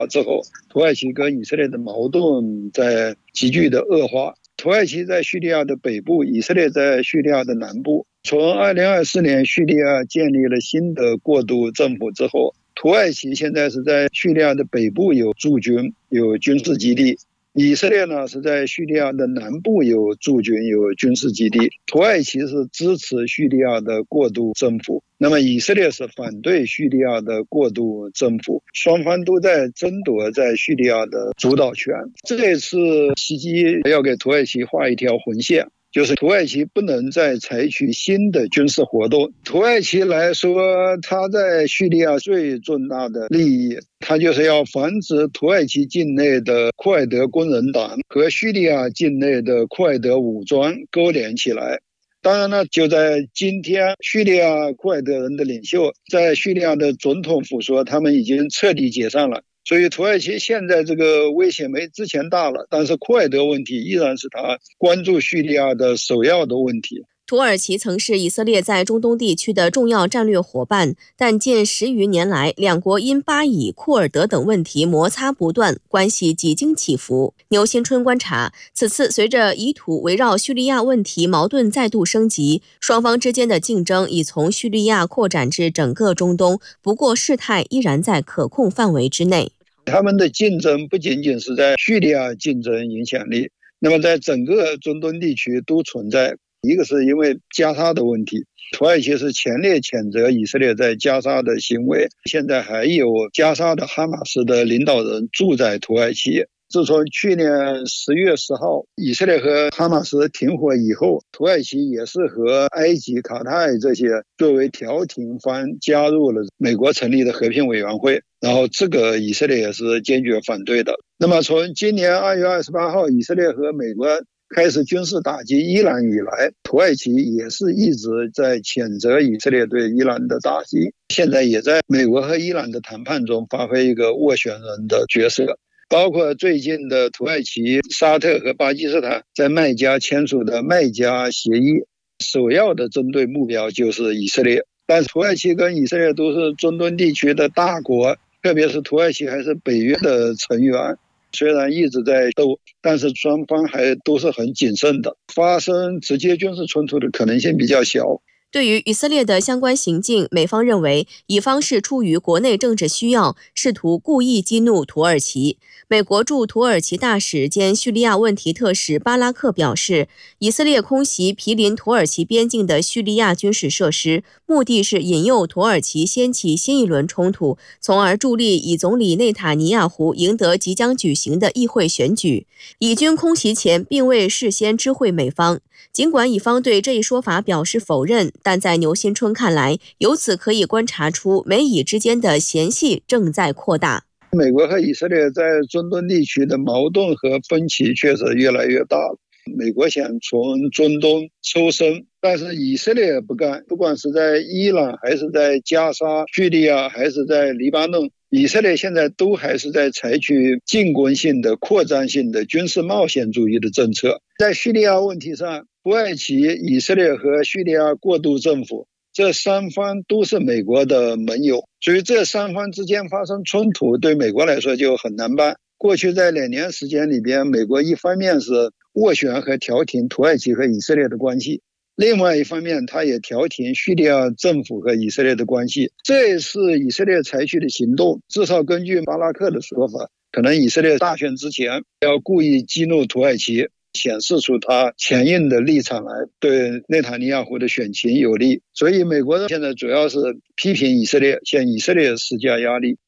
之后，土耳其跟以色列的矛盾在急剧的恶化。土耳其在叙利亚的北部，以色列在叙利亚的南部。从2024年叙利亚建立了新的过渡政府之后，土耳其现在是在叙利亚的北部有驻军，有军事基地。以色列呢是在叙利亚的南部有驻军，有军事基地。土耳其是支持叙利亚的过渡政府，那么以色列是反对叙利亚的过渡政府，双方都在争夺在叙利亚的主导权。这次袭击要给土耳其画一条红线，就是土耳其不能再采取新的军事活动。土耳其来说，它在叙利亚最重大的利益，它就是要防止土耳其境内的库尔德工人党和叙利亚境内的库尔德武装勾连起来。当然呢，就在今天，叙利亚库尔德人的领袖在叙利亚的总统府说，他们已经彻底解散了。所以土耳其现在这个危险没之前大了，但是库尔德问题依然是他关注叙利亚的首要的问题。 土耳其曾是以色列在中东地区的重要战略伙伴，但近10余年来，两国因巴以、库尔德等问题摩擦不断，关系几经起伏。牛新春观察，此次随着以土围绕叙利亚问题矛盾再度升级，双方之间的竞争已从叙利亚扩展至整个中东，不过事态依然在可控范围之内。 他们的竞争不仅仅是在叙利亚竞争影响力，那么在整个中东地区都存在。一个是因为加沙的问题，土耳其是强烈谴责以色列在加沙的行为，现在还有加沙的哈马斯的领导人住在土耳其。自从去年10月10号以色列和哈马斯停火以后，土耳其也是和埃及、卡塔尔这些作为调停方加入了美国成立的和平委员会，然后这个以色列也是坚决反对的。那么从今年2月28号以色列和美国开始军事打击伊朗以来，土耳其也是一直在谴责以色列对伊朗的打击，现在也在美国和伊朗的谈判中发挥一个斡旋人的角色。包括最近的土耳其、沙特和巴基斯坦在麦加签署的麦加协议，首要的针对目标就是以色列。但土耳其跟以色列都是中东地区的大国，特别是土耳其还是北约的成员，虽然一直在斗，但是双方还都是很谨慎的，发生直接军事冲突的可能性比较小。 对于以色列的相关行径，美方认为以方是出于国内政治需要，试图故意激怒土耳其。美国驻土耳其大使兼叙利亚问题特使巴拉克表示，以色列空袭毗邻土耳其边境的叙利亚军事设施，目的是引诱土耳其掀起新一轮冲突，从而助力以总理内塔尼亚胡赢得即将举行的议会选举。以军空袭前并未事先知会美方。尽管以方对这一说法表示否认，但在牛新春看来，由此可以观察出美以之间的嫌隙正在扩大。 美国和以色列在中东地区的矛盾和分歧确实越来越大了。美国想从中东抽身，但是以色列不干，不管是在伊朗还是在加沙、叙利亚还是在黎巴嫩，以色列现在都还是在采取进攻性的、扩张性的军事冒险主义的政策。在叙利亚问题上，土耳其、以色列和叙利亚过渡政府这三方都是美国的盟友，所以这三方之间发生冲突对美国来说就很难办。过去在2年时间里边，美国一方面是斡旋和调停土耳其和以色列的关系，另外一方面他也调停叙利亚政府和以色列的关系。这是以色列采取的行动，至少根据巴拉克的说法，可能以色列大选之前要故意激怒土耳其，显示出他强硬的立场来，对内塔尼亚胡的选情有利。所以美国现在主要是批评以色列，向以色列施加压力。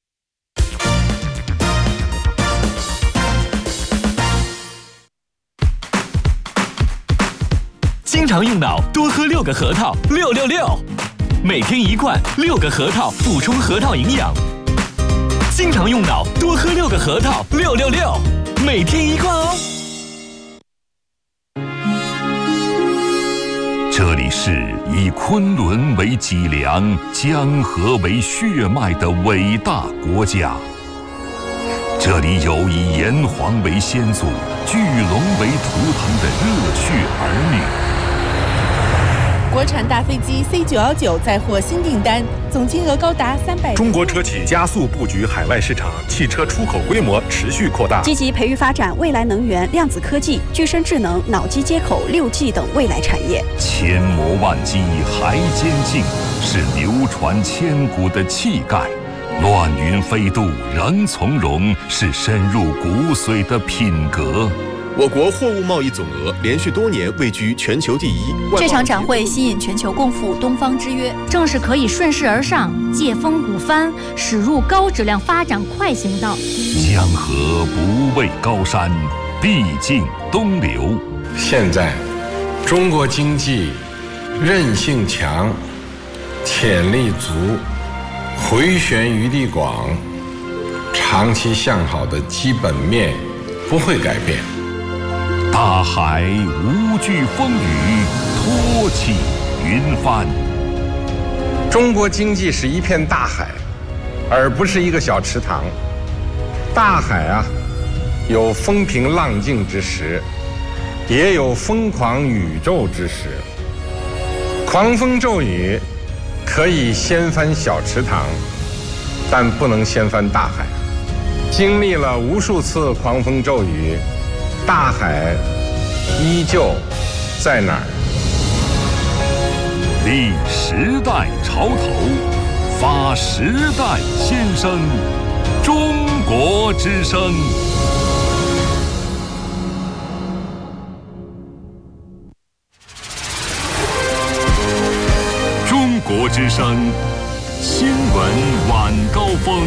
经常用脑，多喝6个核桃，666，每天1罐，6个核桃补充核桃营养。经常用脑，多喝6个核桃，666，每天1罐哦。这里是以昆仑为脊梁、江河为血脉的伟大国家。这里有以炎黄为先祖、巨龙为图腾的热血儿女。 国产大飞机 C919再获新订单，总金额高达300。 中国车企加速布局海外市场，汽车出口规模持续扩大， 积极培育发展未来能源、量子科技、具身智能、脑机接口、6G 等未来产业。 千磨万击还坚劲，是流传千古的气概；乱云飞渡仍从容，是深入骨髓的品格。 我国货物贸易总额连续多年位居全球第一。 这场展会吸引全球共赴东方之约， 正是可以顺势而上，借风鼓帆，驶入高质量发展快行道。 江河不畏高山，必尽东流。 现在，中国经济韧性强，潜力足，回旋余地广，长期向好的基本面不会改变。 大海无惧风雨，托起云帆。 中国经济是一片大海，而不是一个小池塘。大海啊，有风平浪静之时，也有疯狂宇宙之时。狂风骤雨可以掀翻小池塘，但不能掀翻大海。经历了无数次狂风骤雨，大海依旧在哪儿？ 立时代潮头，发时代先声，中国之声。中国之声新闻晚高峰。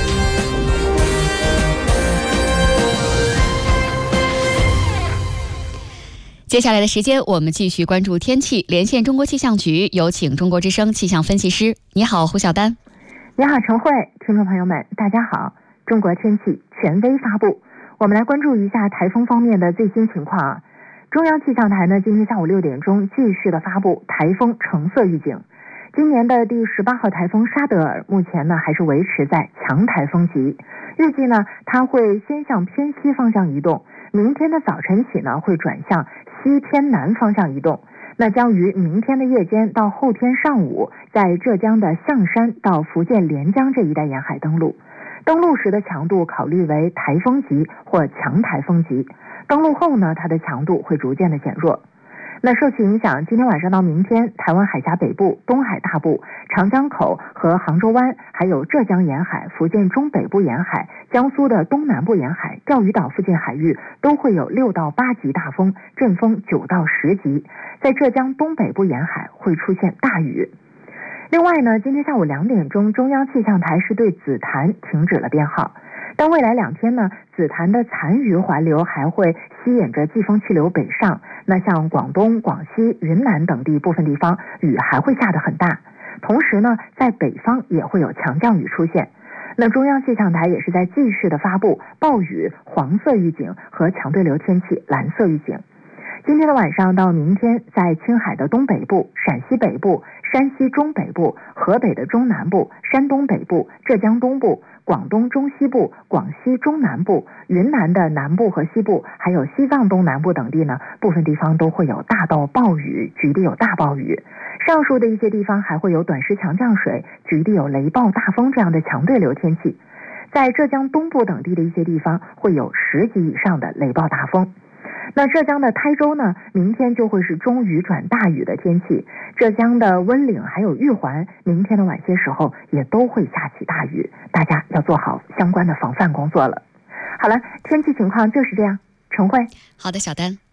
接下来的时间，我们继续关注天气，连线中国气象局，有请中国之声气象分析师。你好，胡晓丹。 你好，陈慧。听众朋友们，大家好。中国天气权威发布，我们来关注一下台风方面的最新情况啊。中央气象台呢，今天下午6点钟继续的发布台风橙色预警。今年的第18号台风沙德尔目前呢还是维持在强台风级，预计呢它会先向偏西方向移动，明天的早晨起呢会转向西偏南方向移动，那将于明天的夜间到后天上午在浙江的象山到福建连江这一带沿海登陆。登陆时的强度考虑为台风级或强台风级，登陆后呢它的强度会逐渐的减弱。那受其影响，今天晚上到明天，台湾海峡北部、东海大部、长江口和杭州湾，还有浙江沿海、福建中北部沿海、江苏的东南部沿海、钓鱼岛附近海域都会有6到8级大风，阵风9到10级。在浙江东北部沿海会出现大雨。另外呢，今天下午2点钟，中央气象台是对紫檀停止了编号。但未来2天呢，紫檀的残余环流还会吸引着季风气流北上，那像广东、广西、云南等地部分地方雨还会下得很大，同时呢，在北方也会有强降雨出现。那中央气象台也是在继续的发布暴雨黄色预警和强对流天气蓝色预警。今天的晚上到明天，在青海的东北部、陕西北部、山西中北部、河北的中南部、山东北部、浙江东部、广东中西部、广西中南部、云南的南部和西部，还有西藏东南部等地呢，部分地方都会有大到暴雨，局地有大暴雨。上述的一些地方还会有短时强降水，局地有雷暴大风这样的强对流天气。在浙江东部等地的一些地方会有10级以上的雷暴大风。那浙江的台州呢，明天就会是中雨转大雨的天气。浙江的温岭还有玉环，明天的晚些时候也都会下起大雨，大家要做好相关的防范工作了。好了，天气情况就是这样。陈慧。 好的，小丹。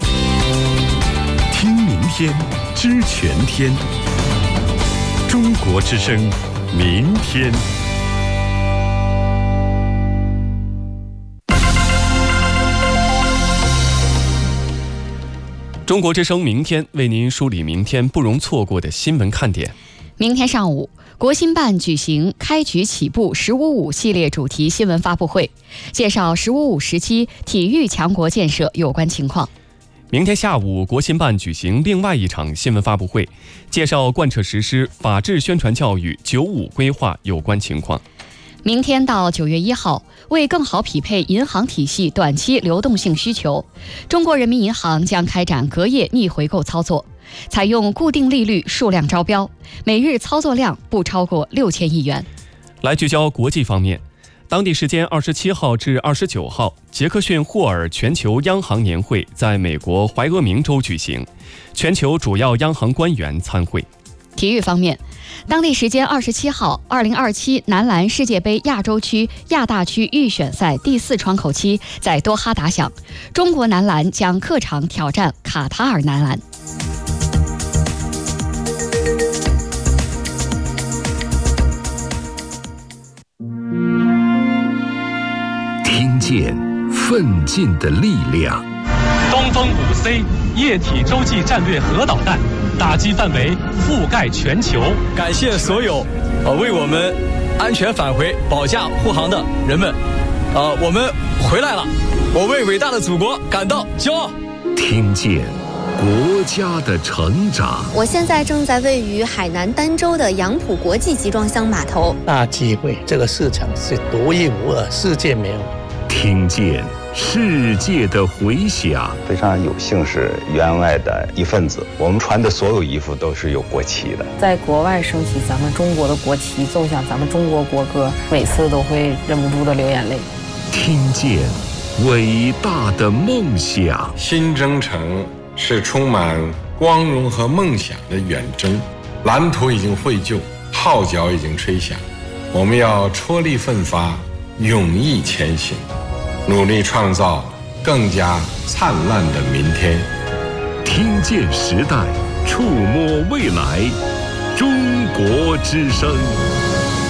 听明天，知全天。中国之声，明天。中国之声明天为您梳理明天不容错过的新闻看点。 明天上午，国新办举行开局起步“15+5”系列主题新闻发布会，介绍“15+5”时期体育强国建设有关情况。 明天下午，国新办举行另外一场新闻发布会，介绍贯彻实施法治宣传教育“95”规划有关情况。 明天到9月1号，为更好匹配银行体系短期流动性需求，中国人民银行将开展隔夜逆回购操作，采用固定利率数量招标，每日操作量不超过6000亿元。 来聚焦国际方面，当地时间27号至29号，杰克逊霍尔全球央行年会在美国怀俄明州举行，全球主要央行官员参会。 体育方面，当地时间27号，2027男篮世界杯亚洲区亚大区预选赛第4窗口期在多哈打响，中国男篮将客场挑战卡塔尔男篮。 听见奋进的力量。 东风5C 液体洲际战略核导弹，打击范围覆盖全球。 感谢所有为我们安全返回保驾护航的人们，我们回来了，我为伟大的祖国感到骄傲。 听见国家的成长。 我现在正在位于海南儋州的杨浦国际集装箱码头。 大机会，这个市场是独一无二，世界没有。 听见世界的回响。 非常有幸是员外的一份子，我们穿的所有衣服都是有国旗的。 在国外升起咱们中国的国旗，奏响咱们中国国歌，每次都会忍不住的流眼泪。 听见伟大的梦想。 新征程是充满光荣和梦想的远征，蓝图已经绘就，号角已经吹响，我们要踔厉奋发，勇毅前行，努力创造更加灿烂的明天。 听见时代，触摸未来，中国之声。